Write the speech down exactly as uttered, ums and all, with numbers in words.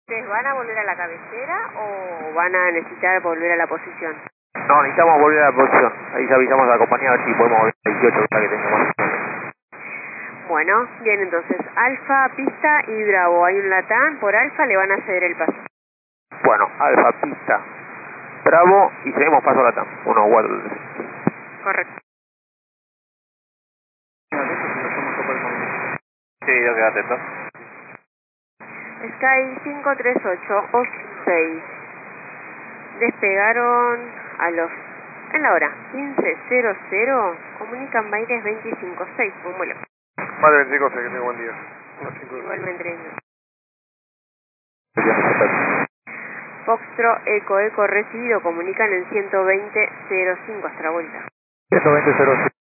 ¿Ustedes van a volver a la cabecera o van a necesitar volver a la posición? No, necesitamos volver a la posición. Ahí ya avisamos a la compañía a ver si podemos volver a dieciocho para que tengamos. Bueno, bien, entonces, Alfa, pista y Bravo. Hay un Latán, por Alfa le van a ceder el paso. Bueno, Alfa, pista, Bravo y seguimos paso Latam. Uno, cuatro. Correcto. Sí, yo quedé atento. Sky cinco tres ocho o seis. Despegaron a los... en la hora quince cero cero. Comunican Baires veinticinco seis. Un vuelo. Vale, veinticinco seis, que tenga buen día. Igualmente. Foxtro, Eco, Eco recibido. Comunican en ciento veinte cero cinco hasta la vuelta. ciento veinte cero cinco.